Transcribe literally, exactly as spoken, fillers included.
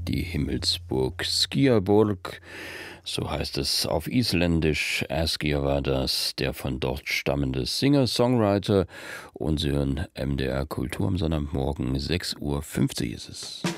die Himmelsburg Skierborg. So heißt es auf Isländisch. Askja war das, der von dort stammende Singer-Songwriter. Und Sie hören M D R Kultur am Sonntagmorgen, sechs Uhr fünfzig ist es.